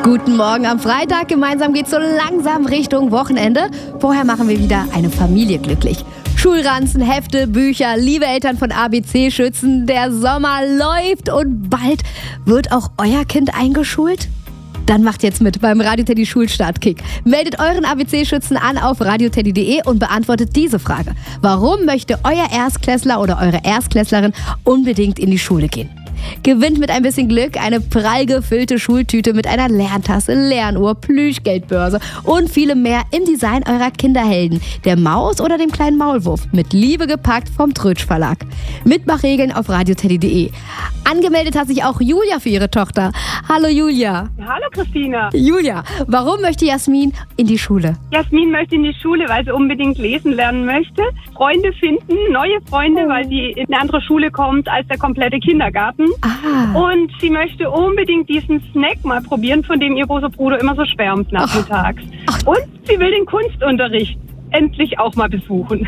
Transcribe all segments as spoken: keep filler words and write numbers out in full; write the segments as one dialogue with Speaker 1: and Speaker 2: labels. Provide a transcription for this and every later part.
Speaker 1: Guten Morgen am Freitag. Gemeinsam geht's so langsam Richtung Wochenende. Vorher machen wir wieder eine Familie glücklich. Schulranzen, Hefte, Bücher, liebe Eltern von A B C-Schützen, der Sommer läuft und bald wird auch euer Kind eingeschult? Dann macht jetzt mit beim Radio Teddy Schulstartkick. Meldet euren A B C-Schützen an auf radioteddy punkt de und beantwortet diese Frage. Warum möchte euer Erstklässler oder eure Erstklässlerin unbedingt in die Schule gehen? Gewinnt mit ein bisschen Glück eine prall gefüllte Schultüte mit einer Lerntasse, Lernuhr, Plüschgeldbörse und vielem mehr im Design eurer Kinderhelden, der Maus oder dem kleinen Maulwurf, mit Liebe gepackt vom Trötsch Verlag. Mitmachregeln auf radioteddy punkt de. Angemeldet hat sich auch Julia für ihre Tochter. Hallo Julia.
Speaker 2: Hallo Christina.
Speaker 1: Julia, warum möchte Jasmin in die Schule?
Speaker 2: Jasmin möchte in die Schule, weil sie unbedingt lesen lernen möchte. Freunde finden, neue Freunde, oh. weil sie in eine andere Schule kommt als der komplette Kindergarten. Ah. Und sie möchte unbedingt diesen Snack mal probieren, von dem ihr großer Bruder immer so schwärmt nachmittags. Ach. Ach. Und sie will den Kunstunterricht endlich auch mal besuchen.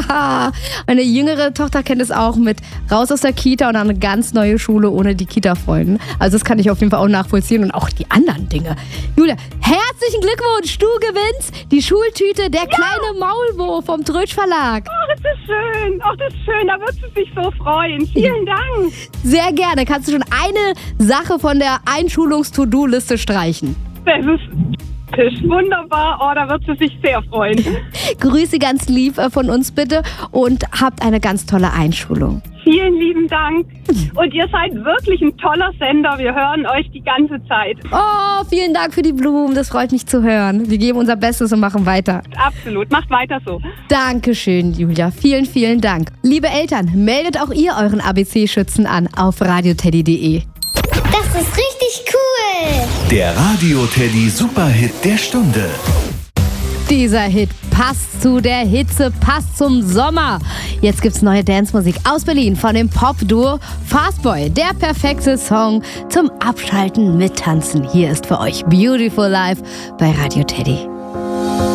Speaker 1: Meine jüngere Tochter kennt es auch mit raus aus der Kita und dann eine ganz neue Schule ohne die Kita-Freunde. Also das kann ich auf jeden Fall auch nachvollziehen und auch die anderen Dinge. Julia, herzlichen Glückwunsch, du gewinnst die Schultüte Der ja. kleine Maulwurf vom Trötsch Verlag.
Speaker 2: Oh, das ist schön. Oh, das ist schön. Da wird sie sich so freuen. Vielen Dank.
Speaker 1: Sehr gerne. Kannst du schon eine Sache von der Einschulungs-To-Do-Liste streichen?
Speaker 2: Das ist wunderbar, oh, da wird sie sich sehr freuen.
Speaker 1: Grüße ganz lieb von uns bitte und habt eine ganz tolle Einschulung.
Speaker 2: Vielen lieben Dank. Und ihr seid wirklich ein toller Sender. Wir hören euch die ganze Zeit.
Speaker 1: Oh, vielen Dank für die Blumen. Das freut mich zu hören. Wir geben unser Bestes und machen weiter.
Speaker 2: Absolut. Macht weiter so.
Speaker 1: Dankeschön, Julia. Vielen, vielen Dank. Liebe Eltern, meldet auch ihr euren A B C-Schützen an auf radioteddy punkt de.
Speaker 3: Das ist richtig cool.
Speaker 4: Der Radio Teddy Superhit der Stunde.
Speaker 1: Dieser Hit passt zu der Hitze, passt zum Sommer. Jetzt gibt's neue Dancemusik aus Berlin von dem Pop-Duo Fastboy. Der perfekte Song zum Abschalten, Mittanzen. Hier ist für euch Beautiful Life bei Radio Teddy.